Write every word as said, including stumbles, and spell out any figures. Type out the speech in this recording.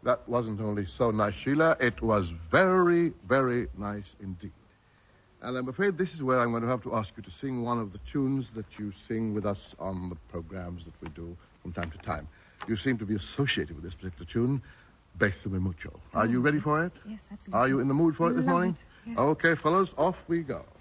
that wasn't only so nice, Sheila, it was very, very nice indeed. And I'm afraid this is where I'm going to have to ask you to sing one of the tunes that you sing with us on the programs that we do from time to time. You seem to be associated with this particular tune, Bésame Mucho. Are you ready for it? Yes, absolutely. Are you in the mood for it this Love morning? It. Yes. Okay, fellows, off we go.